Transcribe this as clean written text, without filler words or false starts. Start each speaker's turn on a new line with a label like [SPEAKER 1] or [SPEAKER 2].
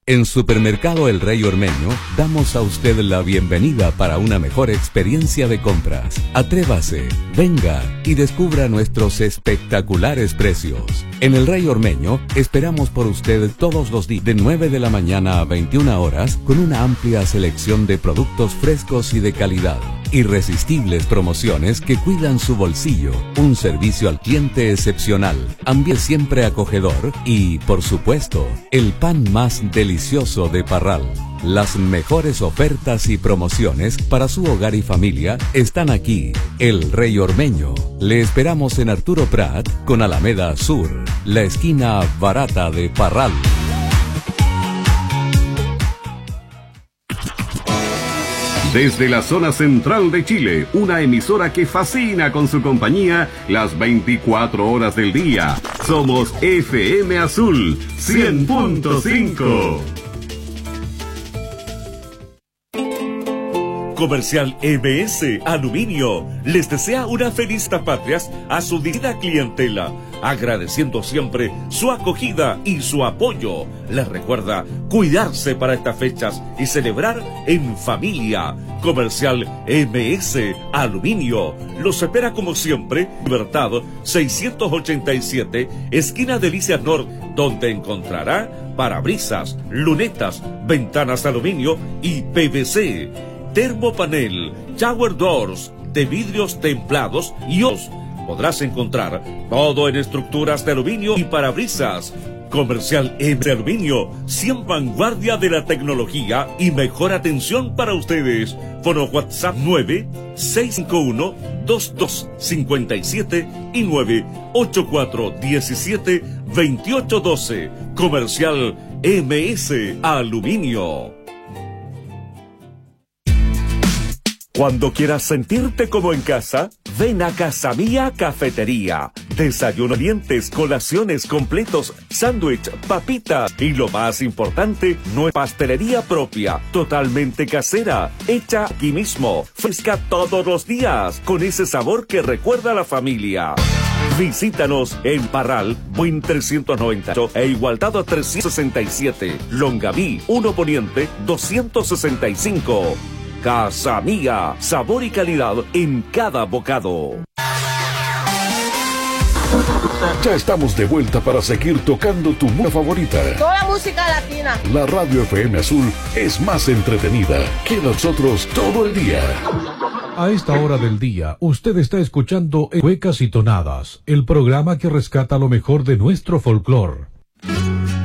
[SPEAKER 1] En Supermercado El Rey Ormeño damos a usted la bienvenida para una mejor experiencia de compras. Atrévase, venga y descubra nuestros espectaculares precios. En El Rey Ormeño esperamos por usted todos los días de 9 de la mañana a 21 horas con una amplia selección de productos frescos y de calidad. Irresistibles promociones que cuidan su bolsillo, un servicio al cliente excepcional, ambiente siempre acogedor y, por supuesto, el pan más delicioso de Parral. Las mejores ofertas y promociones para su hogar y familia están aquí. El Rey Ormeño. Le esperamos en Arturo Prat con Alameda Sur, la esquina barata de Parral.
[SPEAKER 2] Desde la zona central de Chile, una emisora que fascina con su compañía las 24 horas del día. Somos FM Azul 100.5.
[SPEAKER 3] Comercial MS Aluminio les desea unas felices patrias a su digna clientela, agradeciendo siempre su acogida y su apoyo. Les recuerda cuidarse para estas fechas y celebrar en familia. Comercial MS Aluminio los espera como siempre, Libertad 687, esquina Delicias Norte, donde encontrará parabrisas, lunetas, ventanas de aluminio y PVC. Termopanel, shower doors, de vidrios templados y os podrás encontrar todo en estructuras de aluminio y parabrisas. Comercial M Aluminio, 100 vanguardia de la tecnología y mejor atención para ustedes. Fono WhatsApp 9-651-2257 y 98417-2812. Comercial MS Aluminio. Cuando quieras sentirte como en casa, ven a Casa Mía Cafetería. Desayuno, dientes, colaciones completos, sándwich, papitas y lo más importante, nuestra pastelería propia, totalmente casera, hecha aquí mismo, fresca todos los días, con ese sabor que recuerda a la familia. Visítanos en Parral, Buin 398 e Igualdad 367, Longaví 1 Poniente 265. Casa Mía, sabor y calidad en cada bocado.
[SPEAKER 4] Ya estamos de vuelta para seguir tocando tu música favorita.
[SPEAKER 5] Toda la música latina.
[SPEAKER 4] La radio FM Azul es más entretenida que nosotros todo el día.
[SPEAKER 6] A esta hora del día, usted está escuchando Cuecas y Tonadas, el programa que rescata lo mejor de nuestro folclore.